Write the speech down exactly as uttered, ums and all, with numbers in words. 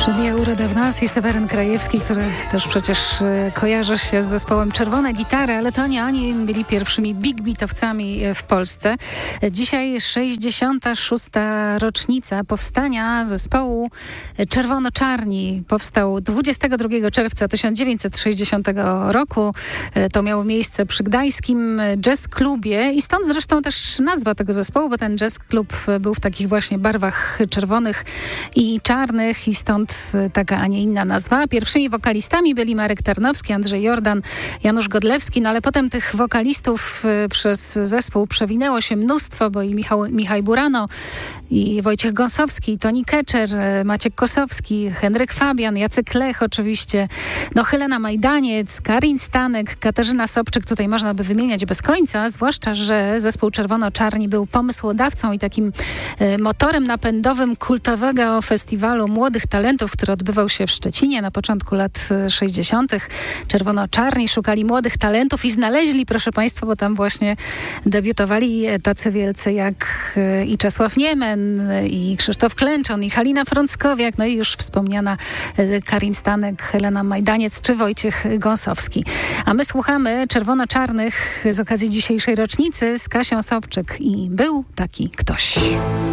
Przebija uroda w nas i Seweryn Krajewski, który też przecież kojarzy się z zespołem Czerwone Gitary, ale to nie oni byli pierwszymi big beatowcami w Polsce. Dzisiaj sześćdziesiąta szósta rocznica powstania zespołu Czerwono-Czarni. Powstał dwudziestego drugiego czerwca tysiąc dziewięćset sześćdziesiątego roku. To miało miejsce przy gdańskim jazz klubie i stąd zresztą też nazwa tego zespołu, bo ten jazz klub był w takich właśnie barwach czerwonych i czarnych i stąd taka, a nie inna nazwa. Pierwszymi wokalistami byli Marek Tarnowski, Andrzej Jordan, Janusz Godlewski, no ale potem tych wokalistów przez zespół przewinęło się mnóstwo, bo i Michał, Michał Burano, i Wojciech Gąsowski, i Toni Keczer, Maciek Kosowski, Henryk Fabian, Jacek Lech oczywiście, no Helena Majdaniec, Karin Stanek, Katarzyna Sobczyk, tutaj można by wymieniać bez końca, zwłaszcza, że zespół Czerwono-Czarni był pomysłodawcą i takim e, motorem napędowym kultowego festiwalu młodych talentów, który odbywał się w Szczecinie na początku lat sześćdziesiątych. Czerwono-Czarni szukali młodych talentów i znaleźli, proszę Państwa, bo tam właśnie debiutowali tacy wielcy jak i Czesław Niemen, i Krzysztof Klęczon, i Halina Frąckowiak, no i już wspomniana Karin Stanek, Helena Majdaniec czy Wojciech Gąsowski. A my słuchamy Czerwono-Czarnych z okazji dzisiejszej rocznicy z Kasią Sobczyk i Był taki ktoś.